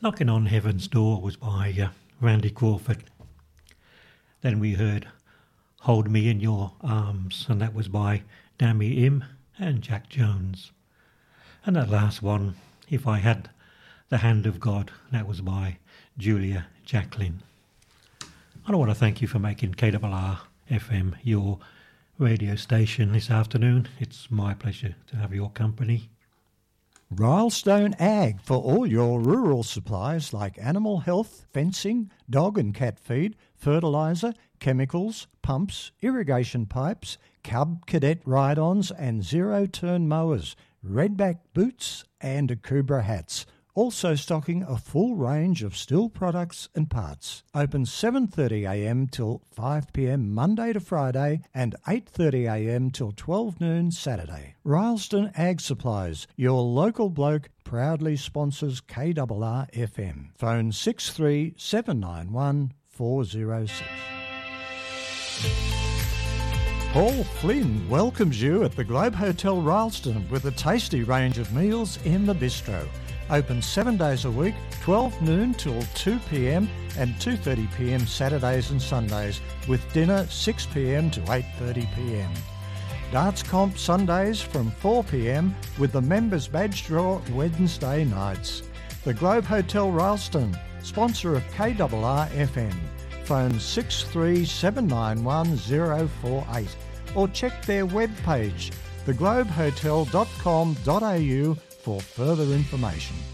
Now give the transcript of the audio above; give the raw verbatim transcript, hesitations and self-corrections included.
Knocking on Heaven's Door was by uh, Randy Crawford. Then we heard Hold Me in Your Arms, and that was by Dammy Im and Jack Jones. And that last one, If I Had the Hand of God, that was by Julia Jacqueline. And I want to thank you for making K R R F M your radio station this afternoon. It's my pleasure to have your company. Rylestone Ag for all your rural supplies like animal health, fencing, dog and cat feed, fertiliser, chemicals, pumps, irrigation pipes, cub cadet ride-ons and zero-turn mowers, redback boots and Akubra hats. Also stocking a full range of steel products and parts. Open seven thirty a m till five p m Monday to Friday and eight thirty a m till twelve noon Saturday. Rylestone Ag Supplies, your local bloke, proudly sponsors K R R F M. Phone six three seven nine one four zero six. Paul Flynn welcomes you at the Globe Hotel Rylestone with a tasty range of meals in the bistro. Open seven days a week, twelve noon till two p m and two thirty p m Saturdays and Sundays, with dinner six p m to eight thirty p m. Darts Comp Sundays from four p m with the Members Badge Draw Wednesday nights. The Globe Hotel Rylestone, sponsor of K R R F M. Phone six three seven nine one zero four eight or check their webpage, the globe hotel dot com dot a u, for further information.